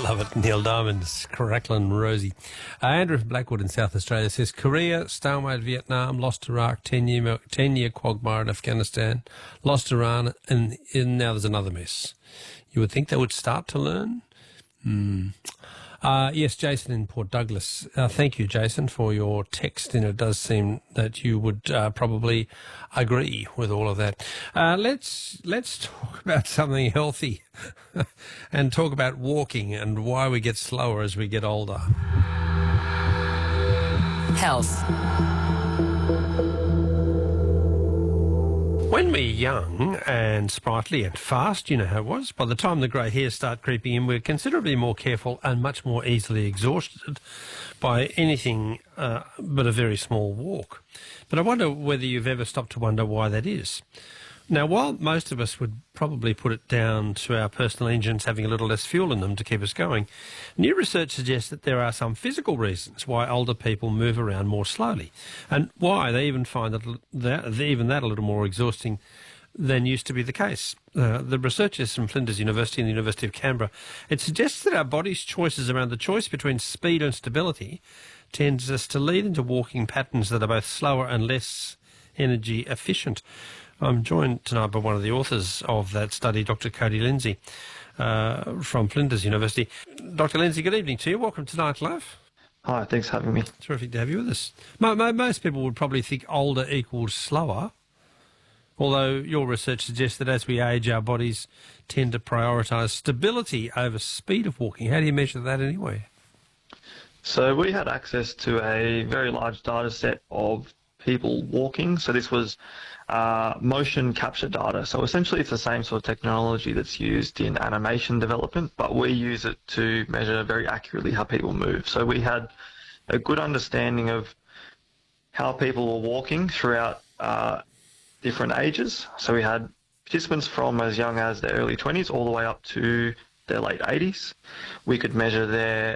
Love it. Neil Diamond's Crackling Rosie. Andrew from Blackwood in South Australia says, Korea, stalemate Vietnam, lost Iraq, 10-year quagmire in Afghanistan, lost Iran, and now there's another mess. You would think they would start to learn? Yes, Jason in Port Douglas. Thank you, Jason, for your text, and it does seem that you would probably agree with all of that. Let's talk about something healthy and talk about walking and why we get slower as we get older. Health. When we're young and sprightly and fast, you know how it was, by the time the grey hairs start creeping in, we're considerably more careful and much more easily exhausted by anything but a very small walk. But I wonder whether you've ever stopped to wonder why that is. Now, while most of us would probably put it down to our personal engines having a little less fuel in them to keep us going, new research suggests that there are some physical reasons why older people move around more slowly, and why they even find that a little more exhausting than used to be the case. The researchers from Flinders University and the University of Canberra, it suggests that our body's choices around the choice between speed and stability tends us to lead into walking patterns that are both slower and less energy efficient. I'm joined tonight by one of the authors of that study, Dr. Cody Lindsay, from Flinders University. Dr. Lindsay, good evening to you. Welcome to Night Life. Hi, thanks for having me. Terrific to have you with us. Most people would probably think older equals slower, although your research suggests that as we age, our bodies tend to prioritise stability over speed of walking. How do you measure that anyway? So we had access to a very large data set of people walking. So this was motion capture data. So essentially it's the same sort of technology that's used in animation development, but we use it to measure very accurately how people move. So we had a good understanding of how people were walking throughout different ages. So we had participants from as young as their early 20s all the way up to their late 80s. We could measure their